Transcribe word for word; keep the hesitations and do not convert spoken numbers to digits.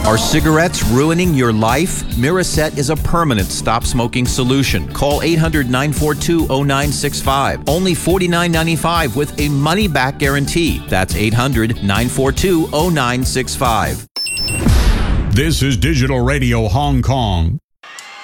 Are cigarettes ruining your life? Miraset is a permanent stop-smoking solution. Call eight hundred, nine four two, oh nine six five. Only forty-nine ninety-five with a money-back guarantee. That's eight hundred, nine four two, oh nine six five. This is Digital Radio Hong Kong.